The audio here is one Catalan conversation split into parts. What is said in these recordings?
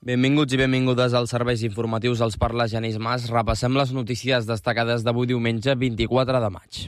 Benvinguts i benvingudes als serveis informatius. Els parla Genís Mas. Repassem les notícies destacades d'avui diumenge 24 de maig.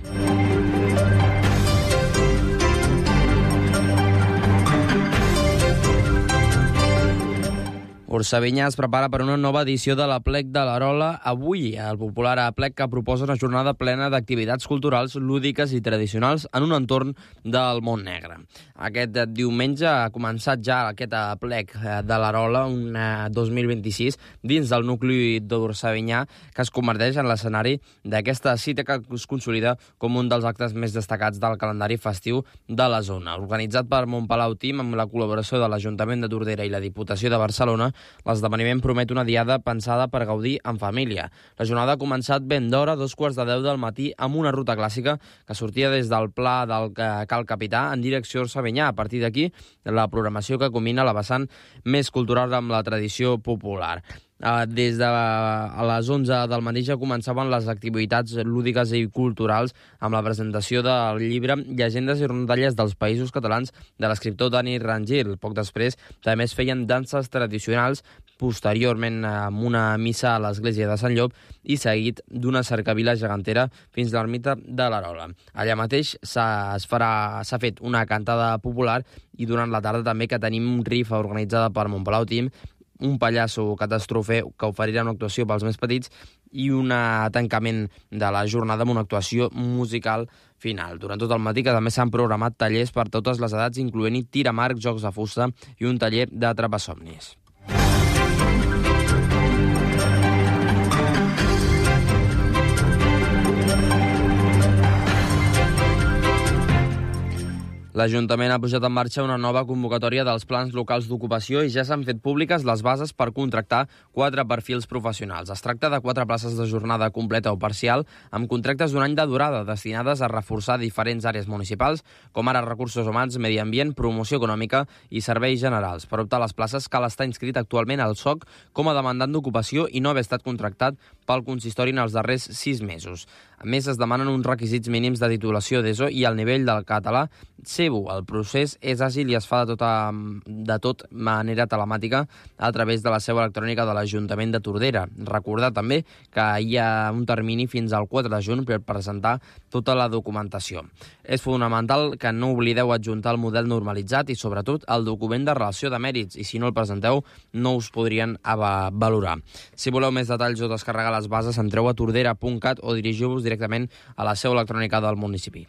Orsavinyà es prepara per una nova edició de l'Aplec de l'Arola avui. El popular Aplec que proposa una jornada plena d'activitats culturals, lúdiques i tradicionals en un entorn del món negre. Aquest diumenge ha començat ja aquest Aplec de l'Arola, un 2026, dins del nucli d'Orsavinyà, que es converteix en l'escenari d'aquesta cita que es consolida com un dels actes més destacats del calendari festiu de la zona. Organitzat per Montpalau Team amb la col·laboració de l'Ajuntament de Tordera i la Diputació de Barcelona, l'esdeveniment promet una diada pensada per gaudir en família. La jornada ha començat ben d'hora, 2:15 del matí, amb una ruta clàssica que sortia des del Pla del Cal Capità en direcció a Orsavinyà. A partir d'aquí, la programació que combina la vessant més cultural amb la tradició popular. Des de les 11 del matí ja començaven les activitats lúdiques i culturals amb la presentació del llibre Llegendes i rondalles dels Països Catalans de l'escriptor Dani Rangel. Poc després també es feien danses tradicionals, posteriorment amb una missa a l'església de Sant Llop i seguit d'una cercavila gegantera fins a l'ermita de l'Arola. Allà mateix s'ha fet una cantada popular i durant la tarda també que tenim rifa organitzada per Montpalau Team, un pallasso catastrofe que oferirà una actuació pels més petits i un tancament de la jornada amb una actuació musical final. Durant tot el matí que també s'han programat tallers per totes les edats, incloent-hi tir amb arc, jocs de fusta i un taller d'atrapasomnis. L'Ajuntament ha posat en marxa una nova convocatòria dels plans locals d'ocupació i ja s'han fet públiques les bases per contractar 4 perfils professionals. Es tracta de 4 places de jornada completa o parcial amb contractes d'un any de durada destinades a reforçar diferents àrees municipals, com ara recursos humans, medi ambient, promoció econòmica i serveis generals. Per optar a les places cal estar inscrit actualment al SOC com a demandant d'ocupació i no haver estat contractat pel consistori en els darrers 6 mesos. A més, es demanen uns requisits mínims de titulació d'ESO i el nivell del català C1. El procés és àgil i es fa de tot manera telemàtica a través de la seu electrònica de l'Ajuntament de Tordera. Recordar també que hi ha un termini fins al 4 de juny per presentar tota la documentació. És fonamental que no oblideu adjuntar el model normalitzat i, sobretot, el document de relació de mèrits, i si no el presenteu, no us podrien valorar. Si voleu més detalls o descarregar les bases, entreu a tordera.cat o dirigiu-vos directament a la seu electrònica del municipi.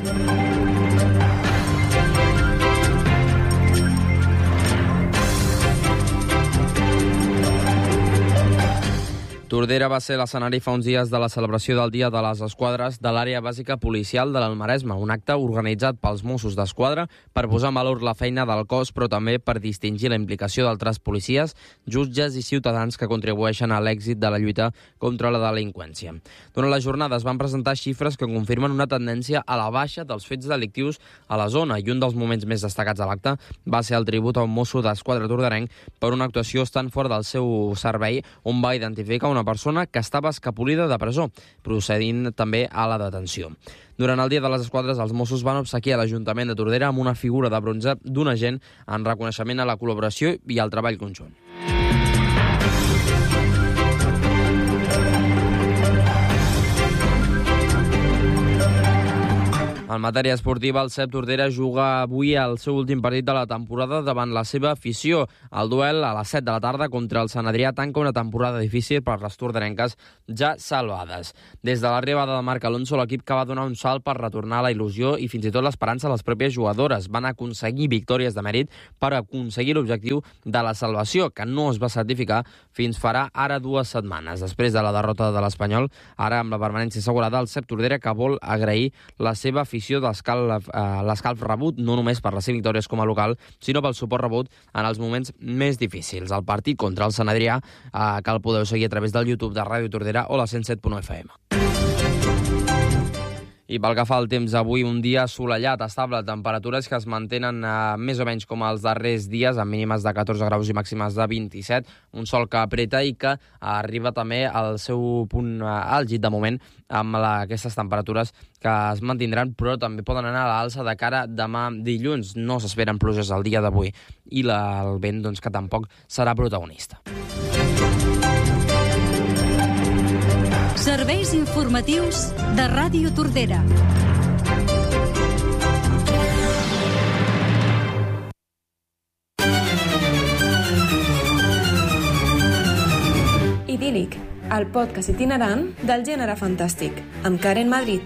Tordera va ser l'escenari fa uns dies de la celebració del Dia de les Esquadres de l'Àrea Bàsica Policial de l'Almaresme, un acte organitzat pels Mossos d'Esquadra per posar en valor la feina del cos, però també per distingir la implicació d'altres policies, jutges i ciutadans que contribueixen a l'èxit de la lluita contra la delinqüència. Durant la jornada es van presentar xifres que confirmen una tendència a la baixa dels fets delictius a la zona, i un dels moments més destacats de l'acte va ser el tribut a un mosso d'Esquadra torderenc per una actuació estant fora del seu servei, on va identificar una persona que estava escapolida de presó, procedint també a la detenció. Durant el Dia de les Esquadres, els Mossos van obsequiar a l'Ajuntament de Tordera amb una figura de bronze d'un agent en reconeixement a la col·laboració i al treball conjunt. En matèria esportiva, el CEP Tordera juga avui el seu últim partit de la temporada davant la seva afició. El duel a les 7 de la tarda contra el Sant Adrià tanca una temporada difícil per les torderenques ja salvades. Des de l'arribada de Marc Alonso, l'equip que va donar un salt per retornar la il·lusió i fins i tot l'esperança a les pròpies jugadores. Van aconseguir victòries de mèrit per aconseguir l'objectiu de la salvació, que no es va certificar fins farà ara 2 setmanes. Després de la derrota de l'Espanyol, ara amb la permanència assegurada, el CEP Tordera que vol agrair la seva afició l'escalf rebut, no només per les 5 victòries com a local, sinó pel suport rebut en els moments més difícils. El partit contra el Sant Adrià que el podeu seguir a través del YouTube de Ràdio Tordera o la 107.1 FM. I pel que fa al temps, avui un dia assolellat, estable, temperatures que es mantenen més o menys com els darrers dies, amb mínimes de 14 graus i màximes de 27, un sol que apreta i que arriba també al seu punt àlgid de moment amb aquestes temperatures que es mantindran, però també poden anar a l'alça de cara demà dilluns. No s'esperen pluges el dia d'avui i el vent que tampoc serà protagonista. Serveis informatius de Ràdio Tordera. Idíl·lic, el podcast itinerant del gènere fantàstic, amb Karen Madrid.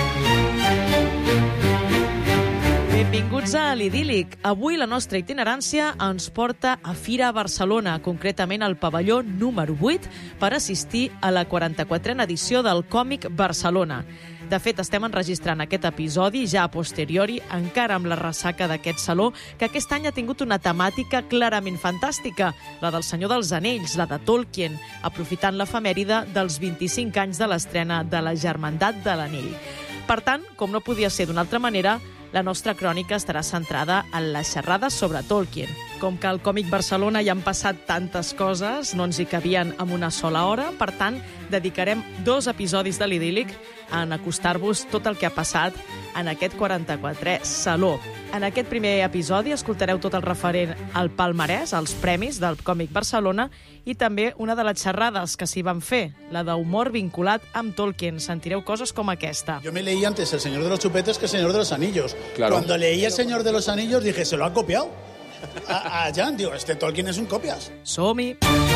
Benvinguts a l'Idíl·lic. Avui la nostra itinerància ens porta a Fira Barcelona, concretament al pavelló número 8, per assistir a la 44a edició del Còmic Barcelona. De fet, estem enregistrant aquest episodi ja a posteriori, encara amb la ressaca d'aquest saló, que aquest any ha tingut una temàtica clarament fantàstica, la del Senyor dels Anells, la de Tolkien, aprofitant l'efemèride dels 25 anys de l'estrena de la Germandat de l'Anell. Per tant, com no podia ser d'una altra manera, la nostra crònica estarà centrada en les xerrades sobre Tolkien. Com que al Còmic Barcelona hi han passat tantes coses, no ens hi cabien en una sola hora, per tant, dedicarem 2 episodis de l'Idíl·lic en acostar-vos tot el que ha passat en aquest 44è Saló. En aquest primer episodi escoltareu tot el referent al palmarès, als premis del Còmic Barcelona, i també una de les xerrades que s'hi van fer, la d'humor vinculat amb Tolkien. Sentireu coses com aquesta. Yo me leí antes El Señor de los Chupetes que El Señor de los Anillos. Claro. Cuando leí El Señor de los Anillos dije, se lo ha copiado. A Jan, digo, este Tolkien es un copias. Som-hi!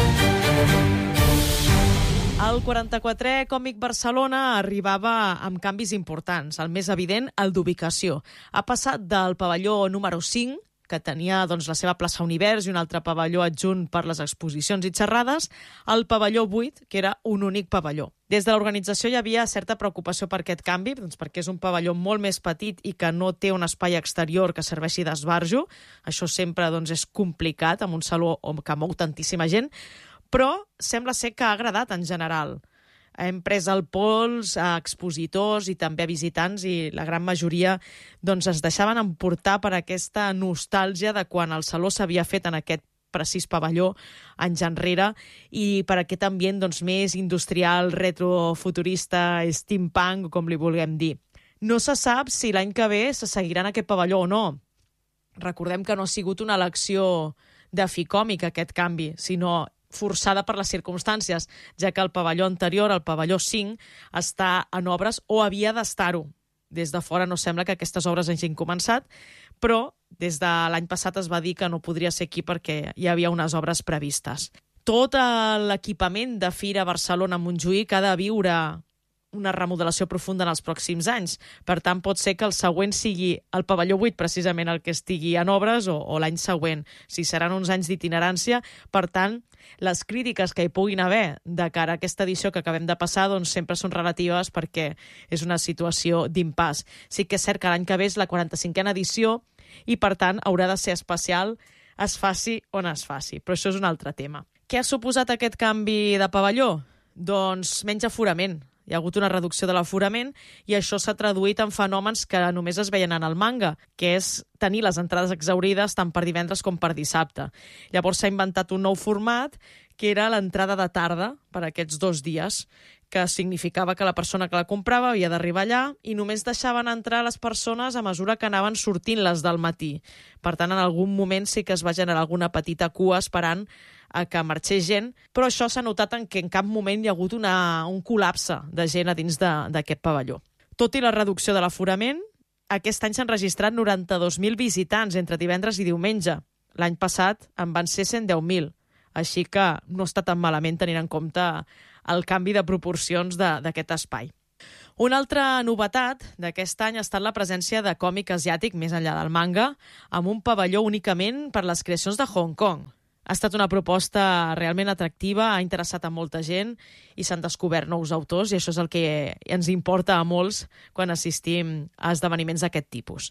El 44è Còmic Barcelona arribava amb canvis importants. El més evident, el d'ubicació. Ha passat del pavelló número 5, que tenia la seva plaça Univers i un altre pavelló adjunt per les exposicions i xerrades, al pavelló 8, que era un únic pavelló. Des de l'organització hi havia certa preocupació per aquest canvi, perquè és un pavelló molt més petit i que no té un espai exterior que serveixi d'esbarjo. Això sempre és complicat amb un saló que mou tantíssima gent, però sembla ser que ha agradat en general. Hem pres el pols a expositors i també a visitants i la gran majoria es deixaven emportar per aquesta nostàlgia de quan el saló s'havia fet en aquest precís pavelló anys enrere i per aquest ambient més industrial, retrofuturista, steampunk, com li vulguem dir. No se sap si l'any que ve se seguirà en aquest pavelló o no. Recordem que no ha sigut una elecció de fi còmic aquest canvi, sinó forçada per les circumstàncies, ja que el pavelló anterior, el pavelló 5, està en obres o havia d'estar-ho. Des de fora no sembla que aquestes obres hagin començat, però des de l'any passat es va dir que no podria ser aquí perquè hi havia unes obres previstes. Tot l'equipament de Fira Barcelona-Montjuïc ha de viure una remodelació profunda en els pròxims anys. Per tant, pot ser que el següent sigui el pavelló 8, precisament el que estigui en obres, o l'any següent. Si seran uns anys d'itinerància, per tant, les crítiques que hi puguin haver de cara a aquesta edició que acabem de passar sempre són relatives perquè és una situació d'impàs. Sí que és cert que l'any que ve és la 45a edició i, per tant, haurà de ser especial, es faci on es faci. Però això és un altre tema. Què ha suposat aquest canvi de pavelló? Doncs menys aforament. Hi ha hagut una reducció de l'aforament i això s'ha traduït en fenòmens que només es veien en el manga, que és tenir les entrades exaurides tant per divendres com per dissabte. Llavors s'ha inventat un nou format, que era l'entrada de tarda per aquests 2 dies, que significava que la persona que la comprava havia d'arribar allà i només deixaven entrar les persones a mesura que anaven sortint les del matí. Per tant, en algun moment sí que es va generar alguna petita cua esperant a que marxés gent, però això s'ha notat en que en cap moment hi ha hagut un col·lapse de gent a dins d'aquest pavelló. Tot i la reducció de l'aforament, aquest any s'han registrat 92.000 visitants entre divendres i diumenge. L'any passat en van ser 110.000, així que no està tan malament tenint en compte el canvi de proporcions d'aquest espai. Una altra novetat d'aquest any ha estat la presència de còmic asiàtic més enllà del manga, amb un pavelló únicament per les creacions de Hong Kong. Ha estat una proposta realment atractiva, ha interessat a molta gent i s'han descobert nous autors i això és el que ens importa a molts quan assistim a esdeveniments d'aquest tipus.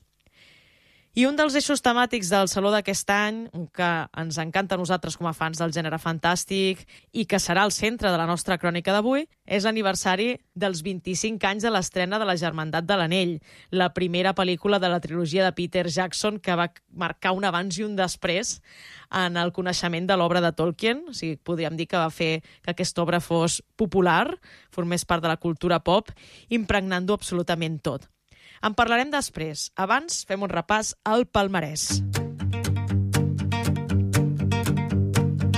I un dels eixos temàtics del Saló d'aquest any, que ens encanta a nosaltres com a fans del gènere fantàstic i que serà el centre de la nostra crònica d'avui, és l'aniversari dels 25 anys de l'estrena de la Germandat de l'Anell, la primera pel·lícula de la trilogia de Peter Jackson que va marcar un abans i un després en el coneixement de l'obra de Tolkien. O sigui, podríem dir que va fer que aquesta obra fos popular, formés part de la cultura pop, impregnant-ho absolutament tot. En parlarem després. Abans, fem un repàs al palmarès.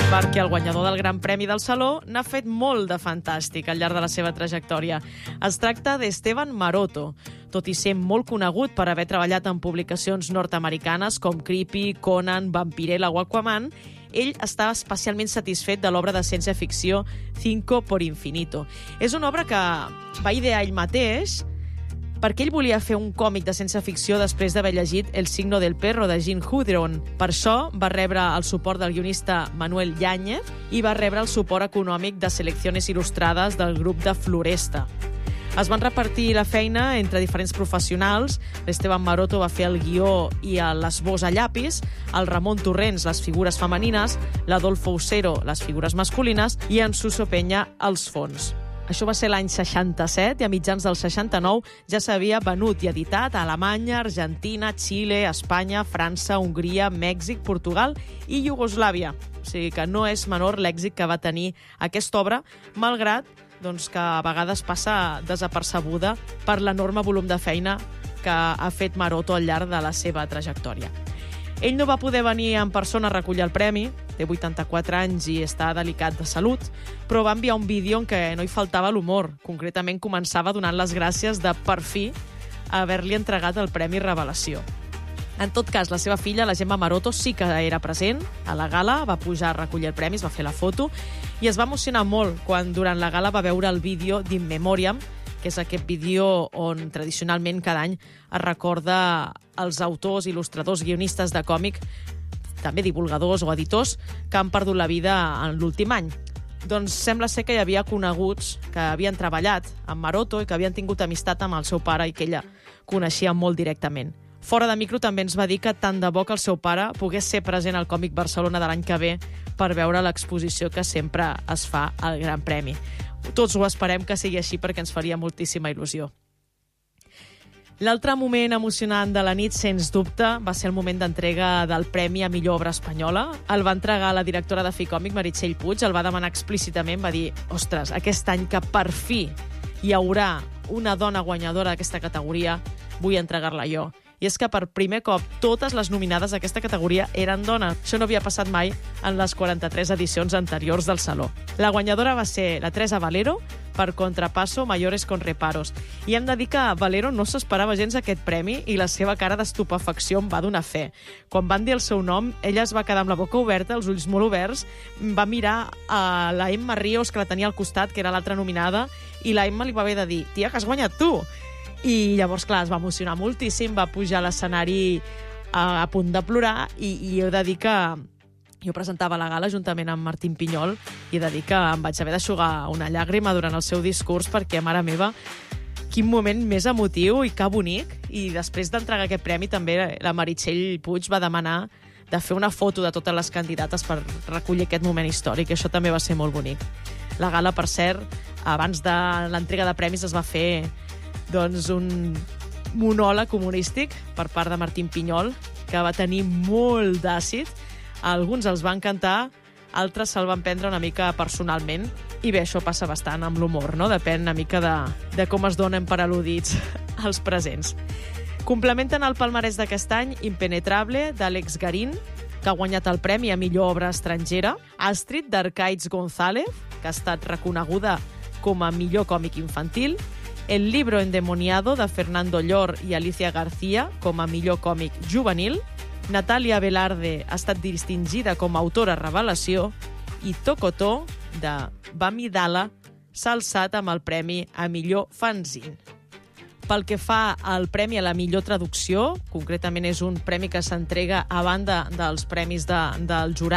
perquè el guanyador del Gran Premi del Saló n'ha fet molt de fantàstic al llarg de la seva trajectòria. Es tracta d'Esteban Maroto. Tot i ser molt conegut per haver treballat en publicacions nord-americanes com Creepy, Conan, Vampirella o Aquaman, ell està especialment satisfet de l'obra de ciència-ficció Cinco por Infinito. És una obra que va idear ell mateix perquè ell volia fer un còmic de ciència-ficció després d'haver llegit El signo del perro de Gene Hudron. Per això va rebre el suport del guionista Manuel Yáñez i va rebre el suport econòmic de Selecciones Il·lustrades del grup de Floresta. Es van repartir la feina entre diferents professionals. L'Esteban Maroto va fer el guió i l'esbós a llapis, el Ramon Torrents les figures femenines, l'Adolfo Usero les figures masculines i en Suso Peña els fons. Això va ser l'any 67 i a mitjans del 69 ja s'havia venut i editat a Alemanya, Argentina, Xile, Espanya, França, Hongria, Mèxic, Portugal i Iugoslàvia. O sigui que no és menor l'èxit que va tenir aquesta obra, malgrat que a vegades passa desapercebuda per l'enorme volum de feina que ha fet Maroto al llarg de la seva trajectòria. Ell no va poder venir en persona a recollir el premi, té 84 anys i està delicat de salut, però va enviar un vídeo en què no hi faltava l'humor. Concretament començava donant les gràcies de, per fi, haver-li entregat el Premi Revelació. En tot cas, la seva filla, la Gemma Maroto, sí que era present a la gala, va pujar a recollir el premi, es va fer la foto, i es va emocionar molt quan durant la gala va veure el vídeo d'In Memoriam, que és aquest vídeo on tradicionalment cada any es recorda els autors, il·lustradors, guionistes de còmic, també divulgadors o editors, que han perdut la vida en l'últim any. Doncs sembla ser que hi havia coneguts que havien treballat amb Maroto i que havien tingut amistat amb el seu pare i que ella coneixia molt directament. Fora de micro també ens va dir que tant de bo que el seu pare pogués ser present al Còmic Barcelona de l'any que ve per veure l'exposició que sempre es fa al Gran Premi. Tots ho esperem que sigui així perquè ens faria moltíssima il·lusió. L'altre moment emocionant de la nit, sens dubte, va ser el moment d'entrega del Premi a Millor Obra Espanyola. El va entregar la directora de Ficòmic, Meritxell Puig, el va demanar explícitament, va dir, ostres, aquest any que per fi hi haurà una dona guanyadora d'aquesta categoria, vull entregar-la jo. I és que per primer cop totes les nominades a aquesta categoria eren dones. Això no havia passat mai en les 43 edicions anteriors del Saló. La guanyadora va ser la Teresa Valero per Contrapasso Mayores con Reparos. I hem de dir que Valero no s'esperava gens aquest premi i la seva cara d'estupefacció em va donar fe. Quan van dir el seu nom, ella es va quedar amb la boca oberta, els ulls molt oberts, va mirar a la Emma Ríos, que la tenia al costat, que era l'altra nominada, i la Emma li va haver de dir, tia, que has guanyat tu! I llavors, clar, es va emocionar moltíssim, va pujar a l'escenari a punt de plorar i he de dir que jo presentava la gala juntament amb Martín Pinyol i he de dir que em vaig haver d'eixugar una llàgrima durant el seu discurs perquè, mare meva, quin moment més emotiu i que bonic. I després d'entregar aquest premi també la Meritxell Puig va demanar de fer una foto de totes les candidates per recollir aquest moment històric i això també va ser molt bonic. La gala, per cert, abans de l'entrega de premis es va fer un monòleg humorístic per part de Martín Pinyol, que va tenir molt d'àcid. Alguns els van encantar, altres se'l van prendre una mica personalment. I bé, això passa bastant amb l'humor, no? Depèn una mica de com es donen per al·ludits els presents. Complementen el palmarès d'aquest any Impenetrable, d'Àlex Garín, que ha guanyat el premi a millor obra estrangera, Astrid, d'Arcaiz González, que ha estat reconeguda com a millor còmic infantil, El libro endemoniado, de Fernando Llor i Alicia García, com a millor còmic juvenil, Natàlia Velarde ha estat distingida com a autora revelació i Tocotó, de Bami Dalla, s'ha alçat amb el premi a millor fanzine. Pel que fa al premi a la millor traducció, concretament és un premi que s'entrega a banda dels premis del jurat,